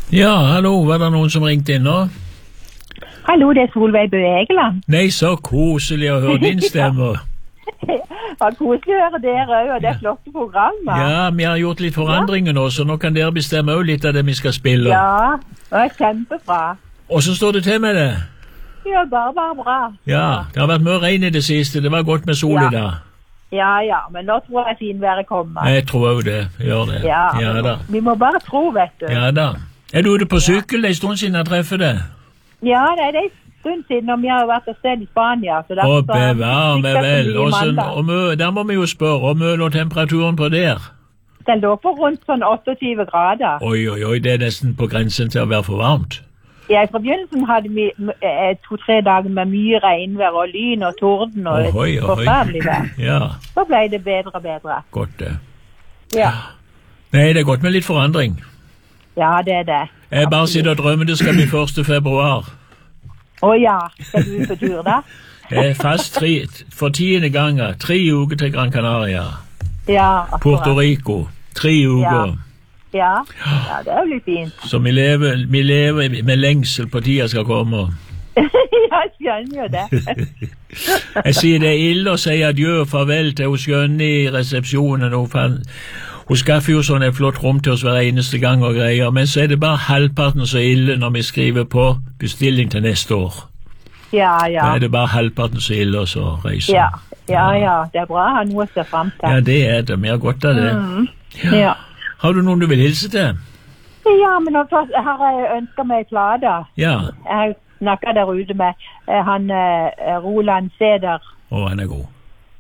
Ja, hallo, var det noen som ringte inn nå? Hallo, det Solveig Bø Egeland. Nei, så koselig å høre din stemme. Ja, koselig å høre dere også, og det flotte programmet. Ja, vi har gjort litt forandringer nå, så nå kan dere bestemme også litt av det vi skal spille. Ja, det er kjempebra. Og så står det til med det? Ja, bare bra. Ja, det har vært mye regn i det siste, det var godt med sol i dag. Ja, men nå tror jeg finværet kommer. Jeg tror også det, gjør det. Ja da. Vi må bare tro, vet du. Ja da. Er du ute på sykkel? Det er en stund siden jeg treffer deg. Ja, det er en stund siden, og vi har jo vært et sted i Spania. Å, bevar meg vel. Der må vi jo spørre, og møter temperaturen på der? Den lå på rundt sånn 28 grader. Oi, det er nesten på grensen til å være for varmt. Ja, i forbindelsen hadde vi 2-3 dager med mye regnvær og lyn og torden og forferdelig vær. Ja. Så ble det bedre og bedre. Godt det. Ja. Nei, det er godt med litt forandring. Ja, det er det. Jeg bare sitter og drømmer det skal bli 1. februar. Å ja, skal du på tur da? Jeg er fast for 10. gang, 3 uker til Gran Canaria. Ja, Puerto Rico, 3 uker. Ja, det er jo litt fint. Så vi lever med lengsel på tida skal komme. Jeg skjønner jo det. Jeg sier det er ille å si adjø og farvel til hun skjønne i resepsjonen. Hun skaffer jo sånn et flott rom til oss hver eneste gang og greier, men så er det bare halvparten så ille når vi skriver på bestilling til neste år. Ja. Da er det bare halvparten så ille å reise. Ja, det er bra å ha noe å se frem til. Ja, det er det. Vi har godt av det. Ja. Har du noen du vil hilse til? Ja, men nå har jeg ønsket meg et plade. Ja. Jeg har snakket der ute med han Roland Seder. Han er god.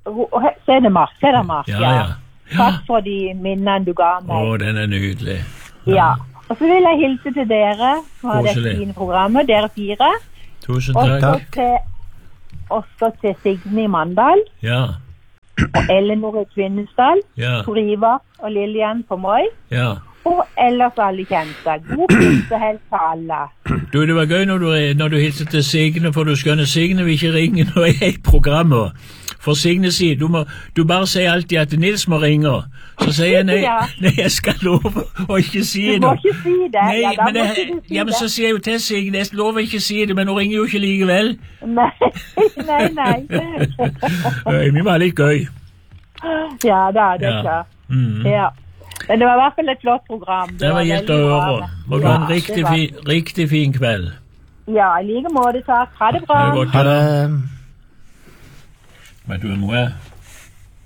Sedermark, ja. Takk for de minnene du ga meg. Den er nydelig. Ja. Og så vil jeg hilse til dere fra dette fine programmet, dere 4. Tusen takk. Også til Signe i Mandal. Ja. Og Eleanor i Kvinesdal, Tor Ivar og Lillian på Moi, og ellers alle kjente. God pinsehelg til alle. Du, det var gøy når du hilste til Signe, for du skjønner Signe vil ikke ringe når jeg er i programmet. For Signe sier, du bare sier alltid at Nils må ringe. Så sier jeg nei, jeg skal love å ikke si det. Du må ikke si det. Nei, men så sier jeg jo til Signe, jeg lover ikke si det, men hun ringer jo ikke likevel. Nei. Vi var litt gøy. Ja, det er klart. Ja. Men det var i hvert fall et flott program. Det var gitt å høre. Må du ha en riktig fin kveld. Ja, i like måte, takk. Ha det bra. Ha det. Vet du hva?